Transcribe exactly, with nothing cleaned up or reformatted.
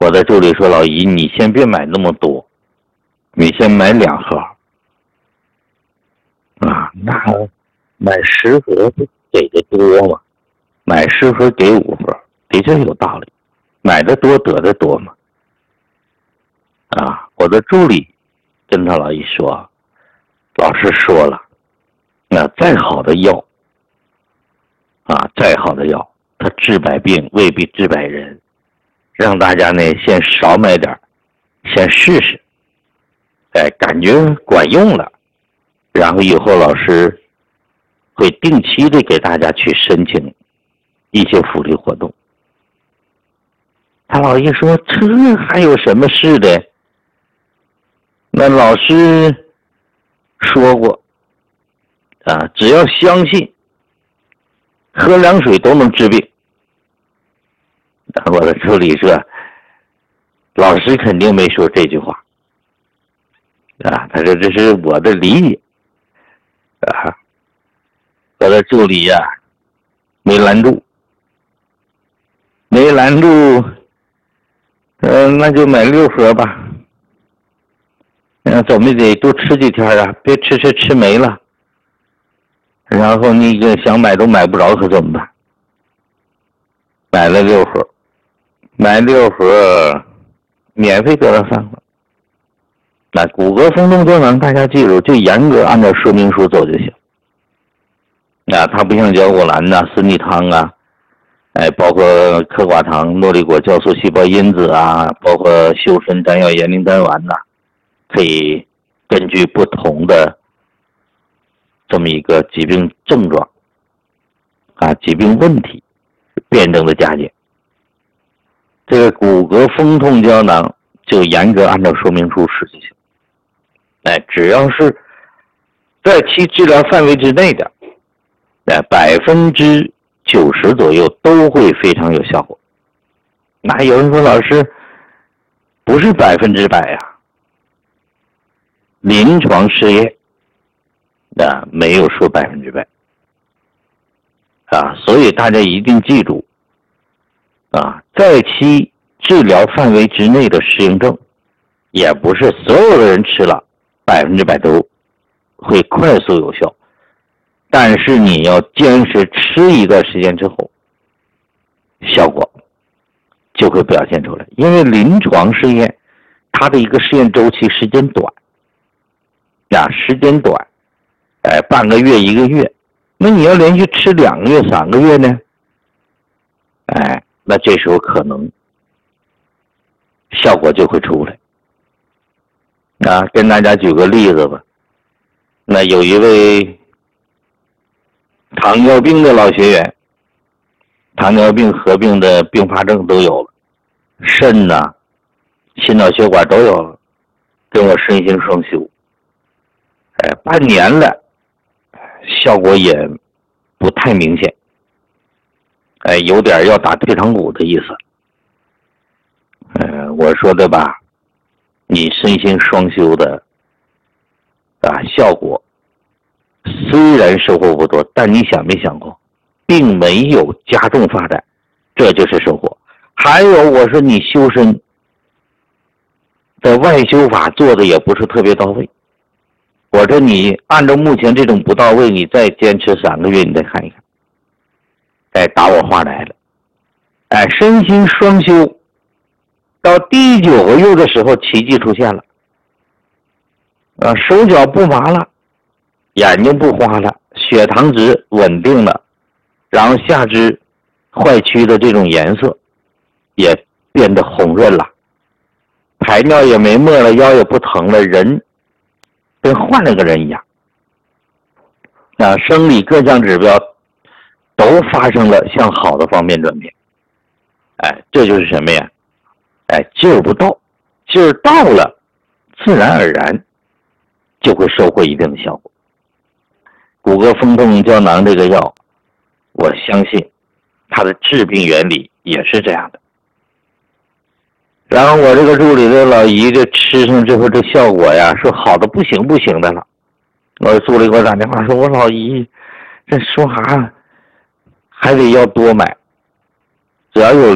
我的助理说，老姨你先别买那么多，你先买两盒啊，那买十盒不给的多吗？买十盒给五盒，的确有道理，买的多得的多嘛。啊，我的助理跟他老姨说，老师说了，那再好的药啊，再好的药，它治百病未必治百人，让大家呢先少买点，先试试，哎，感觉管用了，然后以后老师会定期的给大家去申请一些福利活动。他老姨说，这还有什么事的？那老师说过啊，只要相信喝凉水都能治病。我的助理说，老师肯定没说这句话啊，他说这是我的理解啊。我的助理呀、啊、没拦住，没拦住，呃，那就买六盒吧。嗯，怎么得多吃几天啊，别吃吃吃没了。然后那个想买都买不着，可怎么办？买了六盒，买六盒，免费得到三盒。那骨骼风动胶囊，大家记住，就严格按照说明书走就行。啊，它不像胶果兰呐、斯尼汤啊，哎，包括克寡糖、诺丽果酵素细胞因子啊，包括修身丹药延龄丹丸呐、啊，可以根据不同的这么一个疾病症状啊、疾病问题辩证的加减。这个骨骼风痛胶囊就严格按照说明书使就行。哎，只要是在其治疗范围之内的，哎，百分之九十左右都会非常有效果。那有人说，老师不是百分之百呀、啊？临床试验啊，没有说百分之百啊，所以大家一定记住啊，在其治疗范围之内的适应症，也不是所有的人吃了百分之百都会快速有效，但是你要坚持吃一段时间之后，效果就会表现出来。因为临床试验它的一个试验周期时间短啊，时间短，哎，半个月一个月，那你要连续吃两个月三个月呢，哎，那这时候可能效果就会出来啊。跟大家举个例子吧，那有一位糖尿病的老学员，糖尿病合并的并发症都有了，肾呐、啊、心脑血管都有了，跟我身心双修，哎，半年了，效果也不太明显，哎，有点要打退堂鼓的意思。呃，我说的吧，你身心双修的啊，效果虽然收获不多，但你想没想过，并没有加重发展，这就是收获。还有，我说你修身的外修法做的也不是特别到位，我说你按照目前这种不到位，你再坚持三个月，你再看一看。哎，打我话来了，哎，身心双修到第九个月的时候，奇迹出现了，啊，手脚不麻了，眼睛不花了，血糖值稳定了，然后下肢坏区的这种颜色也变得红润了，排尿也没沫了，腰也不疼了，人跟换了个人一样。啊，生理各项指标都发生了向好的方面转变。哎，这就是什么呀？哎，劲儿不到，劲儿到了，自然而然就会收获一定的效果。骨骼风痛胶囊这个药，我相信它的治病原理也是这样的。然后我这个助理的老姨这吃上之后，这效果呀，说好的不行不行的了。我助理给我打电话说，我老姨这说啥还得要多买，只要有